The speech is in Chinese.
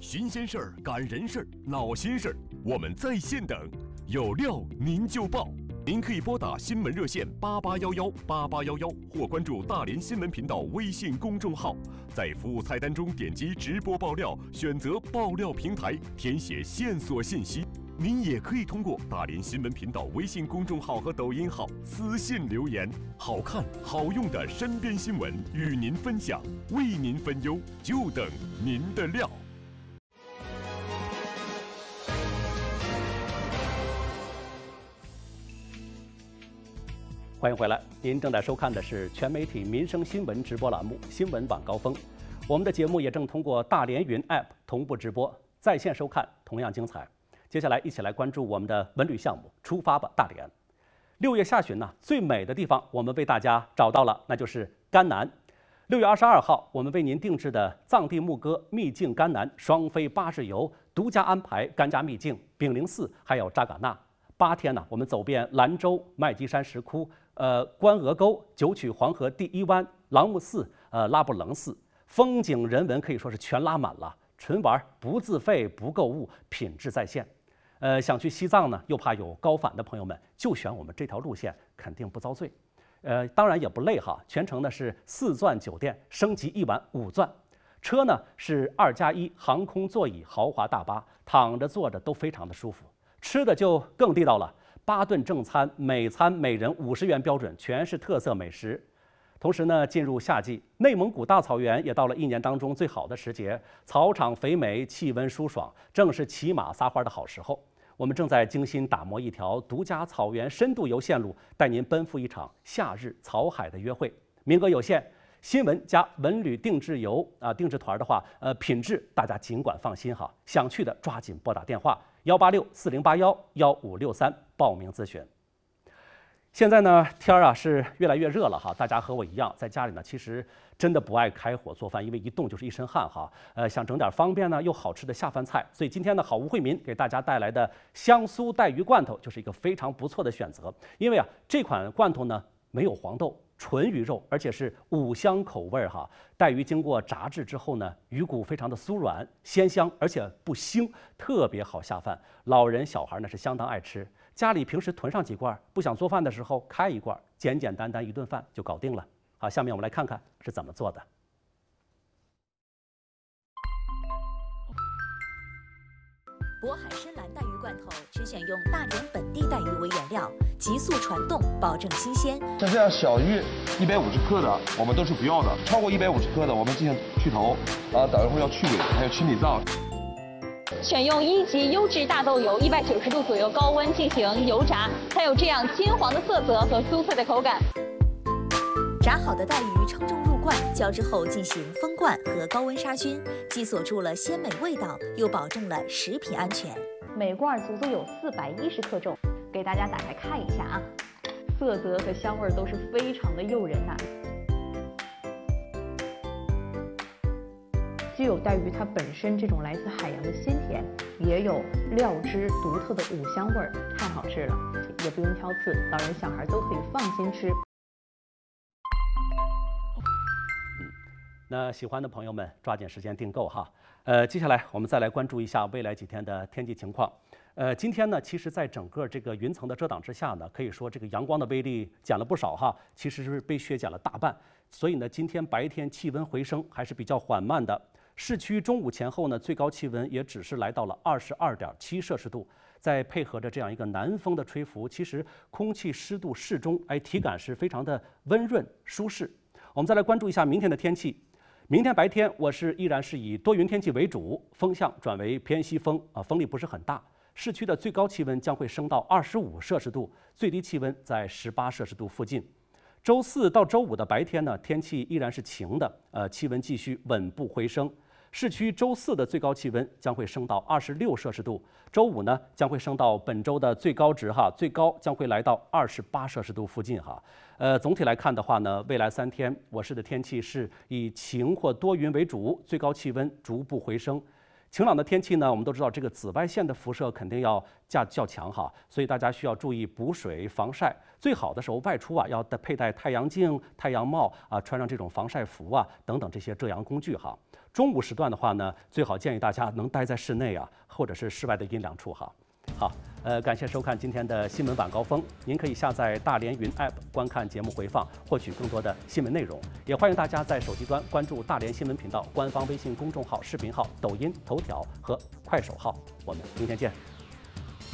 新鲜事儿、赶人事儿、闹心事儿，我们在线等，有料您就报。您可以拨打新闻热线88118811，或关注大连新闻频道微信公众号，在服务菜单中点击直播爆料，选择爆料平台，填写线索信息。您也可以通过大连新闻频道微信公众号和抖音号私信留言，好看好用的身边新闻与您分享，为您分忧，就等您的料。 欢迎回来，您正在收看的是全媒体民生新闻直播栏目《新闻晚高峰》，我们的节目也正通过大连云 App 同步直播，在线收看同样精彩。接下来一起来关注我们的文旅项目，出发吧大连。6月下旬呢，最美的地方我们为大家找到了，那就是甘南。6月22号，我们为您定制的藏地牧歌秘境甘南双飞巴士游，独家安排甘家秘境、炳灵寺还有扎尕那。8天呢，我们走遍兰州、麦积山石窟、关鹅沟、九曲黄河第一湾、朗木寺、拉卜楞寺，风景人文可以说是全拉满了。纯玩不自费不购物，品质在线。想去西藏呢，又怕有高反的朋友们，就选我们这条路线，肯定不遭罪。当然也不累哈，全程呢是4钻酒店，升级1晚5钻。车呢是2+1航空座椅豪华大巴，躺着坐着都非常的舒服。吃的就更地道了，8顿正餐，每餐每人50元标准，全是特色美食。同时呢，进入夏季，内蒙古大草原也到了1年当中最好的时节，草场肥美，气温舒爽，正是骑马撒欢的好时候。我们正在精心打磨一条独家草原深度游线路，带您奔赴一场夏日草海的约会。名额有限，新闻加文旅定制游定制团的话，品质大家尽管放心哈。想去的抓紧拨打电话18640811563报名咨询。现在呢，天儿是越来越热了哈，大家和我一样，在家里呢，其实真的不爱开火做饭，因为一动就是一身汗哈。想整点方便呢又好吃的下饭菜，所以今天呢，好物惠民给大家带来的香酥带鱼罐头就是一个非常不错的选择。因为这款罐头呢没有黄豆，纯鱼肉，而且是5香口味哈。带鱼经过炸制之后呢，鱼骨非常的酥软鲜香，而且不腥，特别好下饭。老人小孩呢是相当爱吃。家里平时囤上几罐，不想做饭的时候开一罐，简简单单一顿饭就搞定了。好，下面我们来看看是怎么做的。 渤海深蓝带鱼罐头只选用大连本地带鱼为原料，急速传冻，保证新鲜。 像这样小鱼150克的，我们都是不要的；超过150克的，我们进行去头，等一会儿要去尾，还有清理脏。 选用1级优质大豆油，190度左右高温进行油炸，才有这样金黄的色泽和酥脆的口感。 炸好的带鱼称重入罐，浇之后进行封罐和高温杀菌，既锁住了鲜美味道，又保证了食品安全。 每罐足足有410克重，给大家打开看一下啊，色泽和香味都是非常的诱人呐。 既有带鱼它本身这种来自海洋的鲜甜，也有料汁独特的5香味儿，太好吃了，也不用挑刺，老人小孩都可以放心吃。 那喜欢的朋友们抓紧时间订购哈。接下来我们再来关注一下未来几天的天气情况。今天呢，其实在整个这个云层的遮挡之下呢，可以说这个阳光的威力减了不少哈，其实是被削减了大半。所以呢，今天白天气温回升还是比较缓慢的。市区中午前后呢，最高气温也只是来到了22.7摄氏度。再配合着这样一个南风的吹拂，其实空气湿度适中，体感是非常的温润舒适。我们再来关注一下明天的天气。明天白天依然是以多云天气为主，风向转为偏西风风力不是很大。市区的最高气温将会升到25摄氏度，最低气温在18摄氏度附近。周4到周5的白天呢，天气依然是晴的，气温继续稳步回升。市区周4的最高气温将会升到26摄氏度，周5呢将会升到本周的最高值最高将会来到28摄氏度附近总体来看的话呢，未来3天我市的天气是以晴或多云为主，最高气温逐步回升。晴朗的天气呢，我们都知道这个紫外线的辐射肯定要较强所以大家需要注意补水防晒。最好的时候外出要佩戴太阳镜、太阳帽穿上这种防晒服等等这些遮阳工具中午时段的话呢，最好建议大家能待在室内啊，或者是室外的阴凉处哈。好，感谢收看今天的新闻晚高峰。您可以下载大连云 App 观看节目回放，获取更多的新闻内容。也欢迎大家在手机端关注大连新闻频道官方微信公众号、视频号、抖音、头条和快手号。我们明天见。